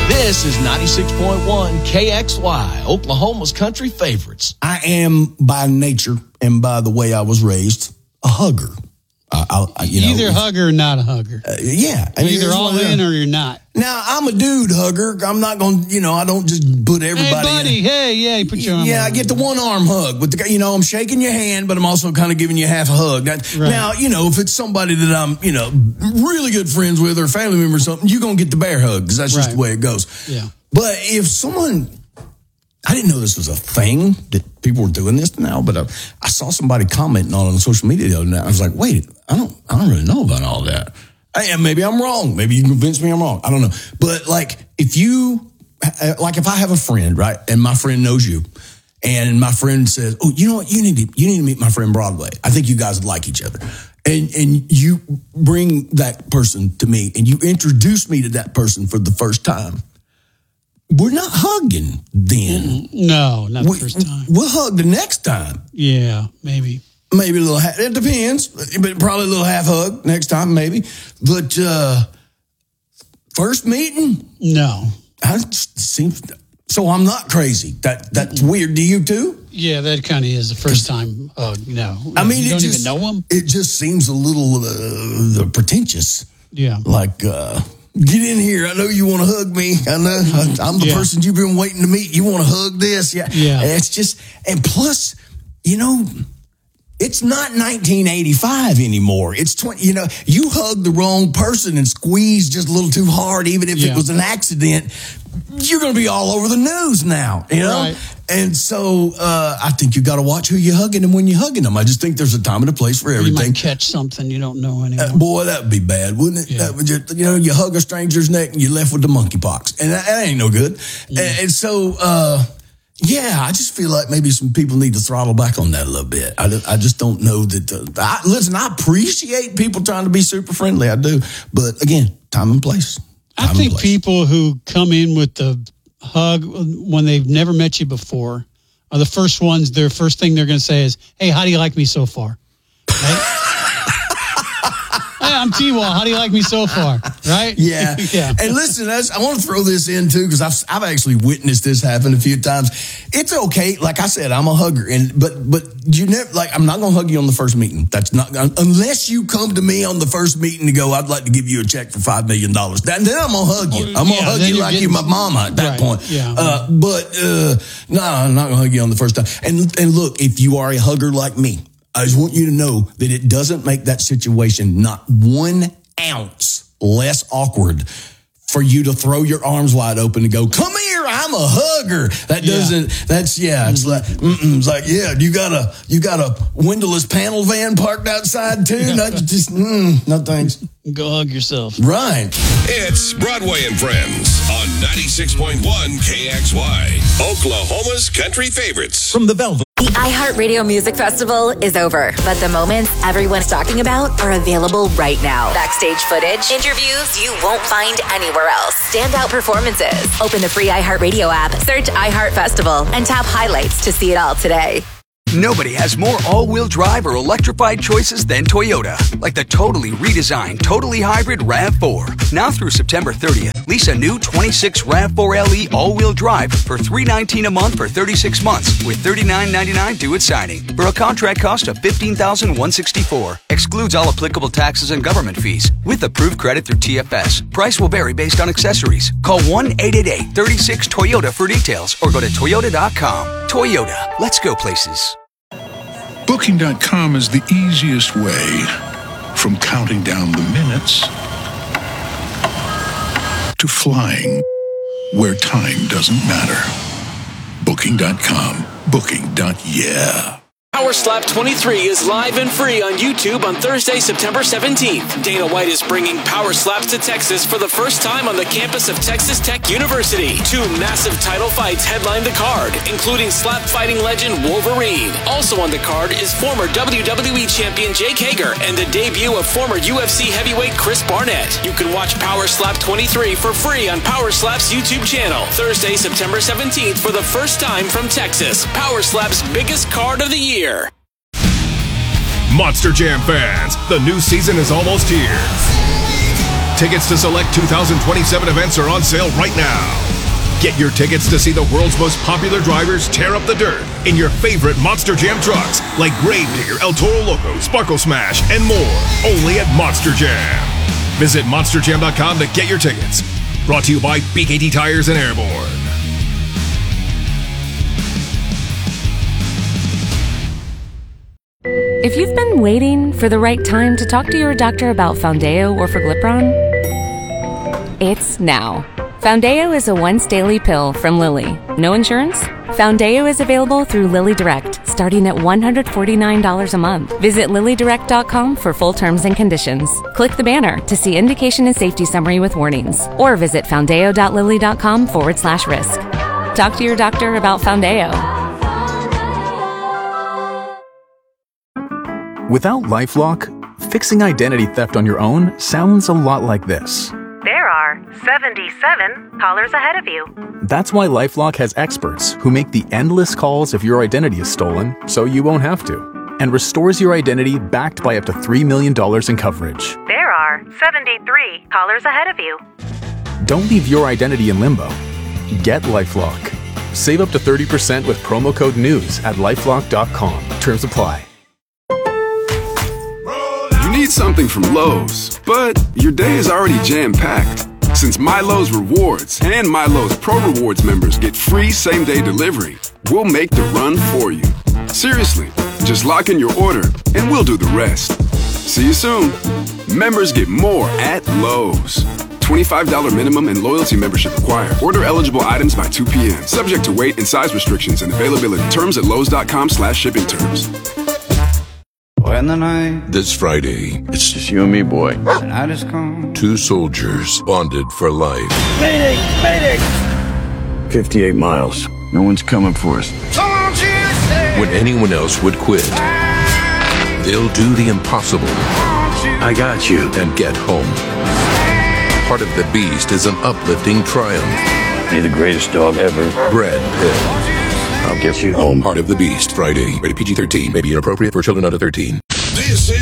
This is 96.1 KXY, Oklahoma's country favorites. I am by nature and by the way I was raised a hugger. Either hugger or not a hugger. Yeah. I mean, either all in or you're not. Now, I'm a dude hugger. I'm not going to, I don't just put everybody Hey, buddy. in. Hey, put your arm Yeah, I get the one arm hug. With the, I'm shaking your hand, but I'm also kind of giving you half a hug. Now, if it's somebody that I'm, really good friends with or a family member or something, you're going to get the bear hug because that's just the way it goes. Yeah. But if someone... I didn't know this was a thing that people were doing this now, but I saw somebody commenting on social media the other night. I was like, wait, I don't really know about all that. And maybe I'm wrong. Maybe you can convince me I'm wrong. I don't know. But if I have a friend, right, and my friend knows you, and my friend says, oh, you know what, you need to meet my friend Broadway. I think you guys would like each other. And you bring that person to me, and you introduce me to that person for the first time. We're not hugging then. No, not the first time. We'll hug the next time. Yeah, maybe. Maybe a little half. It depends, but probably a little half hug next time, maybe. But first meeting? No. So I'm not crazy. That's weird. Do you too? Yeah, that kind of is the first time. No. I mean, you don't even know them? It just seems a little pretentious. Yeah. Get in here. I know you want to hug me. I know I'm the person you've been waiting to meet. You want to hug this? Yeah. And it's just, and plus, it's not 1985 anymore. It's 20, you hug the wrong person and squeeze just a little too hard, even if it was an accident, you're going to be all over the news now, Right. And so I think you got to watch who you're hugging and when you're hugging them. I just think there's a time and a place for everything. You might catch something you don't know anymore. Boy, that would be bad, wouldn't it? Yeah. That would just, you hug a stranger's neck and you're left with the monkeypox. And that ain't no good. Yeah. And so, I just feel like maybe some people need to throttle back on that a little bit. I just don't know that. I appreciate people trying to be super friendly. I do. But again, time and place. I think people who come in with the hug when they've never met you before are the first ones. Their first thing they're going to say is, hey, how do you like me so far? Right? Hey, I'm T-Wall. How do you like me so far? Right? Yeah. And listen, I want to throw this in too, because I've actually witnessed this happen a few times. It's okay. Like I said, I'm a hugger, but you never, I'm not going to hug you on the first meeting. That's not, unless you come to me on the first meeting to go, I'd like to give you a check for $5 million. Then I'm going to hug you. I'm going to hug you like you're my mama at that point. Yeah. No, I'm not going to hug you on the first time. And look, if you are a hugger like me, I just want you to know that it doesn't make that situation not 1 ounce less awkward for you to throw your arms wide open and go, come here, I'm a hugger. That doesn't, it's like, you got a windowless panel van parked outside too? Not just, no thanks. Go hug yourself. Right. It's Broadway and Friends on 96.1 KXY, Oklahoma's country favorites. From the Velvet. The iHeartRadio Music Festival is over, but the moments everyone's talking about are available right now. Backstage footage, interviews you won't find anywhere else, standout performances. Open the free iHeartRadio app, search iHeart Festival, and tap highlights to see it all today. Nobody has more all-wheel drive or electrified choices than Toyota. Like the totally redesigned, totally hybrid RAV4. Now through September 30th, lease a new 26 RAV4 LE all-wheel drive for $319 a month for 36 months with $39.99 due at signing for a contract cost of $15,164. Excludes all applicable taxes and government fees with approved credit through TFS. Price will vary based on accessories. Call 1-888-36-TOYOTA for details or go to Toyota.com. Toyota. Let's go places. Booking.com is the easiest way from counting down the minutes to flying where time doesn't matter. Booking.com. Booking.yeah. Power Slap 23 is live and free on YouTube on Thursday, September 17th. Dana White is bringing Power Slaps to Texas for the first time on the campus of Texas Tech University. 2 massive title fights headline the card, including slap fighting legend Wolverine. Also on the card is former WWE champion Jake Hager and the debut of former UFC heavyweight Chris Barnett. You can watch Power Slap 23 for free on Power Slap's YouTube channel. Thursday, September 17th for the first time from Texas. Power Slap's biggest card of the year. Monster Jam fans, the new season is almost here. tickets to select 2027 events are on sale right now. Get your tickets to see the world's most popular drivers tear up the dirt in your favorite Monster Jam trucks like Gravedigger, El Toro Loco, Sparkle Smash, and more. Only at Monster Jam. Visit monsterjam.com to get your tickets. Brought to you by BKT Tires and Airborne. If you've been waiting for the right time to talk to your doctor about Foundeo or Forglipron, it's now. Foundeo is a once-daily pill from Lilly. No insurance? Foundeo is available through Lilly Direct, starting at $149 a month. Visit LillyDirect.com for full terms and conditions. Click the banner to see indication and safety summary with warnings, or visit foundeo.lilly.com/risk. Talk to your doctor about Foundeo. Without LifeLock, fixing identity theft on your own sounds a lot like this. There are 77 callers ahead of you. That's why LifeLock has experts who make the endless calls if your identity is stolen so you won't have to, and restores your identity backed by up to $3 million in coverage. There are 73 callers ahead of you. Don't leave your identity in limbo. Get LifeLock. Save up to 30% with promo code NEWS at LifeLock.com. Terms apply. You need something from Lowe's, but your day is already jam-packed. Since My Lowe's Rewards and My Lowe's Pro Rewards members get free same-day delivery, we'll make the run for you. Seriously, just lock in your order and we'll do the rest. See you soon. Members get more at Lowe's. $25 minimum and loyalty membership required. Order eligible items by 2 p.m. Subject to weight and size restrictions and availability. Terms at lowes.com/shipping terms. When the night this Friday, it's just you and me, boy. The night is calm. Two soldiers bonded for life. Mayday! Mayday! 58 miles. No one's coming for us. When anyone else would quit, they'll do the impossible. I got you. And get home. Part of the Beast is an uplifting triumph. You're the greatest dog ever. Brad Pitt. I'll get you home. Heart of the Beast, Friday. Rated PG-13. May be inappropriate for children under 13. This is